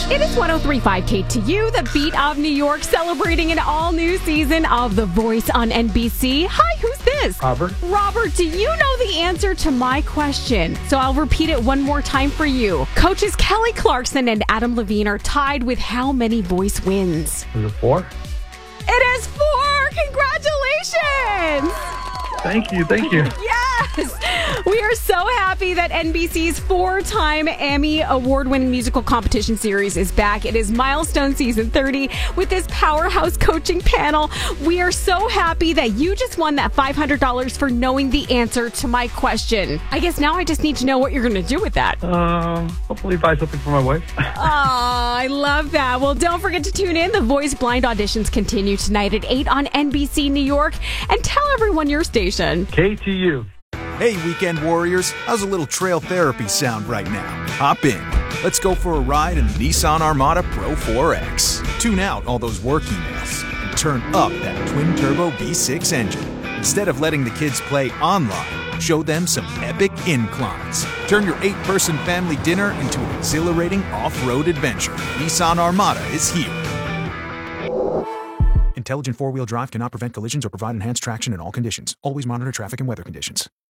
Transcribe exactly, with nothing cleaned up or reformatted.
It is one oh three point five K T U, the beat of New York, celebrating an all-new season of The Voice on N B C. Hi, who's this? Robert. Robert, do you know the answer to my question? So I'll repeat it one more time for you. Coaches Kelly Clarkson and Adam Levine are tied with how many Voice wins? Is it four? It is four! Congratulations! Thank you, thank you. Yes! We are so happy that N B C's four-time Emmy award-winning musical competition series is back. It is Milestone Season thirty with this powerhouse coaching panel. We are so happy that you just won that five hundred dollars for knowing the answer to my question. I guess now I just need to know what you're going to do with that. Um, hopefully buy something for my wife. Oh, I love that. Well, don't forget to tune in. The Voice blind auditions continue tonight at eight on N B C New York. And tell everyone your station. K T U. Hey, Weekend Warriors, how's a little trail therapy sound right now? Hop in. Let's go for a ride in the Nissan Armada Pro four X. Tune out all those work emails and turn up that twin-turbo V six engine. Instead of letting the kids play online, show them some epic inclines. Turn your eight-person family dinner into an exhilarating off-road adventure. Nissan Armada is here. Intelligent four-wheel drive cannot prevent collisions or provide enhanced traction in all conditions. Always monitor traffic and weather conditions.